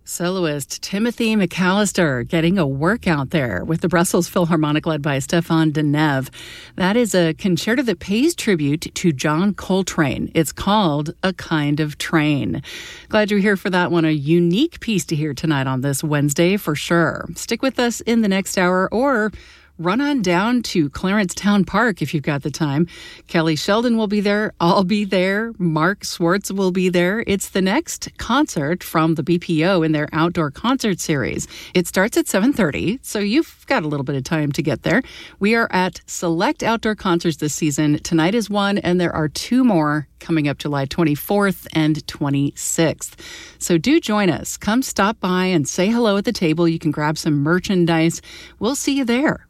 Soloist Timothy McAllister getting a workout there with the Brussels Philharmonic led by Stéphane Deneuve. That is a concerto that pays tribute to John Coltrane. It's called A Kind of Train. Glad you're here for that one. A unique piece to hear tonight on this Wednesday for sure. Stick with us in the next hour or run on down to Clarence Town Park if you've got the time. Kelly Sheldon will be there. I'll be there. Mark Swartz will be there. It's the next concert from the BPO in their outdoor concert series. It starts at 7:30, so you've got a little bit of time to get there. We are at select outdoor concerts this season. Tonight is one, and there are two more coming up July 24th and 26th. So do join us. Come stop by and say hello at the table. You can grab some merchandise. We'll see you there.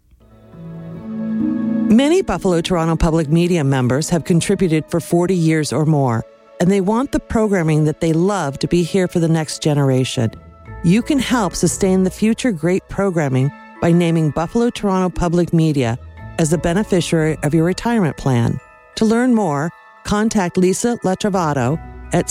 Many Buffalo Toronto Public Media members have contributed for 40 years or more, and they want the programming that they love to be here for the next generation. You can help sustain the future great programming by naming Buffalo Toronto Public Media as the beneficiary of your retirement plan. To learn more, contact Lisa Latrovato at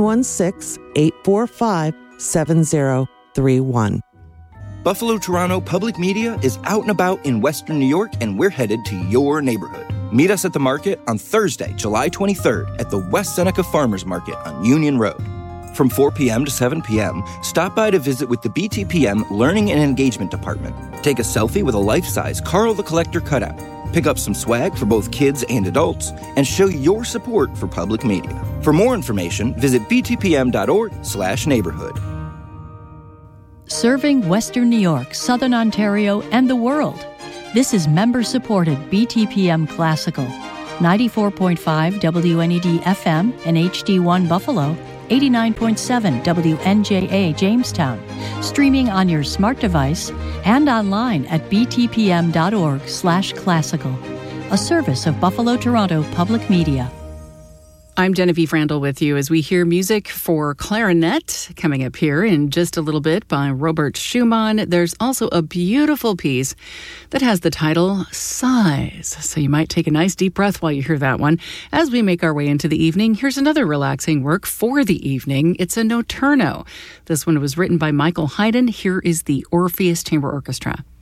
716-845-7031. Buffalo Toronto Public Media is out and about in Western New York, and we're headed to your neighborhood. Meet us at the market on Thursday, July 23rd at the West Seneca Farmers Market on Union Road. From 4 p.m. to 7 p.m., stop by to visit with the BTPM Learning and Engagement Department. Take a selfie with a life-size Carl the Collector cutout. Pick up some swag for both kids and adults, and show your support for public media. For more information, visit btpm.org/neighborhood. Serving Western New York, Southern Ontario, and the world. This is member-supported BTPM Classical. 94.5 WNED FM and HD1 Buffalo, 89.7 WNJA Jamestown. Streaming on your smart device and online at btpm.org/classical. A service of Buffalo Toronto Public Media. I'm Genevieve Randall with you as we hear music for clarinet coming up here in just a little bit by Robert Schumann. There's also a beautiful piece that has the title Sighs. So you might take a nice deep breath while you hear that one. As we make our way into the evening, here's another relaxing work for the evening. It's a notturno. This one was written by Michael Haydn. Here is the Orpheus Chamber Orchestra.